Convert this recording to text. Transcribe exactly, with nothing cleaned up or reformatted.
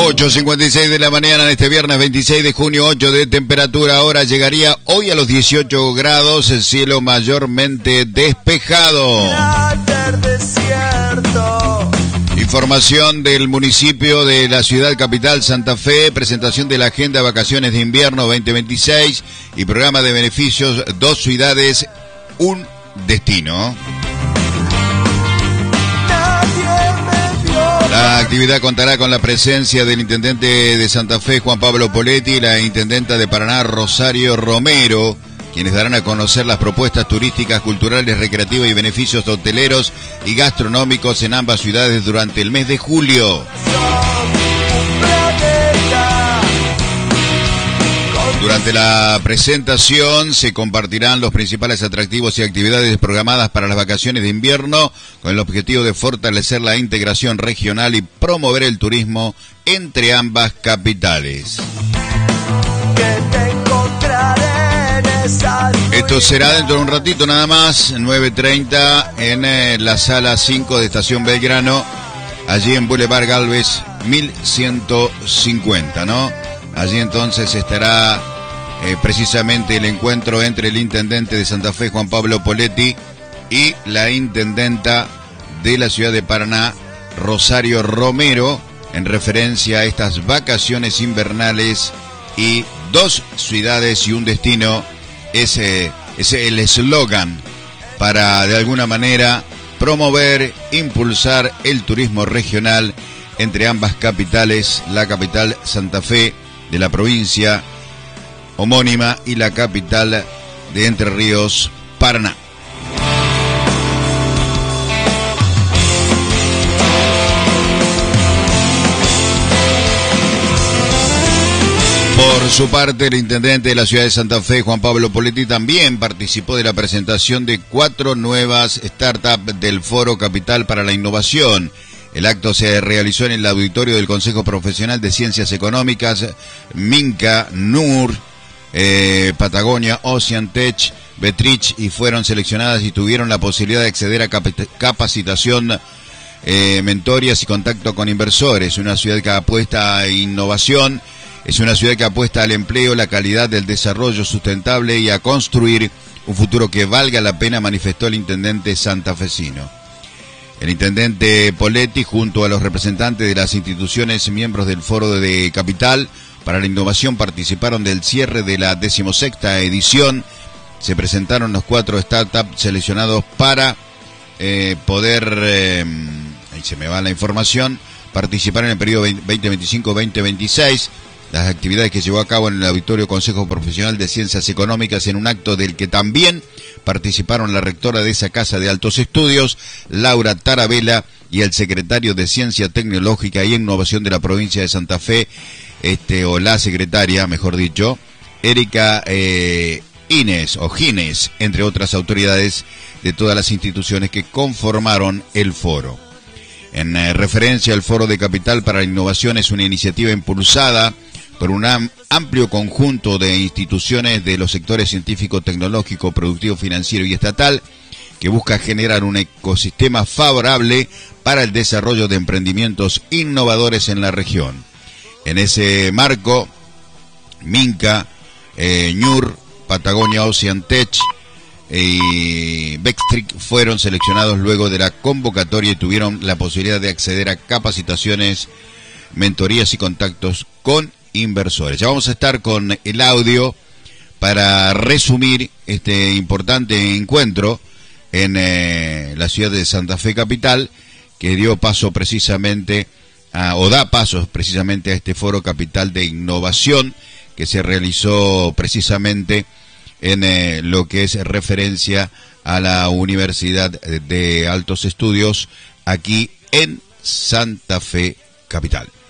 ocho cincuenta y seis de la mañana de este viernes veintiséis de junio, ocho de temperatura. Ahora llegaría hoy a los dieciocho grados, el cielo mayormente despejado. Información del municipio de la ciudad capital Santa Fe, presentación de la agenda de vacaciones de invierno veinte veintiséis y programa de beneficios, dos ciudades, un destino. La actividad contará con la presencia del intendente de Santa Fe, Juan Pablo Poletti, y la intendenta de Paraná, Rosario Romero, quienes darán a conocer las propuestas turísticas, culturales, recreativas y beneficios hoteleros y gastronómicos en ambas ciudades durante el mes de julio. Durante la presentación se compartirán los principales atractivos y actividades programadas para las vacaciones de invierno con el objetivo de fortalecer la integración regional y promover el turismo entre ambas capitales. Esto será dentro de un ratito nada más, nueve treinta, en eh, la sala cinco de Estación Belgrano, allí en Boulevard Galvez mil ciento cincuenta, ¿no? Allí entonces estará eh, precisamente el encuentro entre el intendente de Santa Fe, Juan Pablo Poletti, y la intendenta de la ciudad de Paraná, Rosario Romero, en referencia a estas vacaciones invernales y dos ciudades y un destino. Ese es el eslogan para, de alguna manera, promover, impulsar el turismo regional entre ambas capitales, la capital Santa Fe de la provincia homónima y la capital de Entre Ríos, Paraná. Por su parte, el intendente de la ciudad de Santa Fe, Juan Pablo Poletti, también participó de la presentación de cuatro nuevas startups del Foro Capital para la Innovación. El acto se realizó en el auditorio del Consejo Profesional de Ciencias Económicas, Minca, N U R, eh, Patagonia, Ocean Tech, Betrich, y fueron seleccionadas y tuvieron la posibilidad de acceder a cap- capacitación, eh, mentorías y contacto con inversores. Una ciudad que apuesta a innovación. Es una ciudad que apuesta al empleo, la calidad del desarrollo sustentable y a construir un futuro que valga la pena, manifestó el intendente santafesino. El intendente Poletti, junto a los representantes de las instituciones miembros del Foro de Capital para la Innovación, participaron del cierre de la decimosexta edición. Se presentaron los cuatro startups seleccionados para eh, poder, eh, ahí se me va la información, participar en el periodo veinte veinticinco veinte veintiséis. Las actividades que llevó a cabo en el Auditorio Consejo Profesional de Ciencias Económicas, en un acto del que también participaron la rectora de esa Casa de Altos Estudios, Laura Tarabella, y el secretario de Ciencia Tecnológica y Innovación de la provincia de Santa Fe, este o la secretaria, mejor dicho, Erika eh, Inés o Gines, entre otras autoridades de todas las instituciones que conformaron el foro. En eh, referencia al Foro de Capital para la Innovación, es una iniciativa impulsada por un amplio conjunto de instituciones de los sectores científico, tecnológico, productivo, financiero y estatal, que busca generar un ecosistema favorable para el desarrollo de emprendimientos innovadores en la región. En ese marco, Minca, eh, N U R, Patagonia Ocean Tech y Beckstrick fueron seleccionados luego de la convocatoria y tuvieron la posibilidad de acceder a capacitaciones, mentorías y contactos con inversores. Ya vamos a estar con el audio para resumir este importante encuentro en eh, la ciudad de Santa Fe capital, que dio paso precisamente a, o da paso precisamente a este Foro Capital de Innovación que se realizó precisamente en eh, lo que es referencia a la Universidad de Altos Estudios aquí en Santa Fe capital.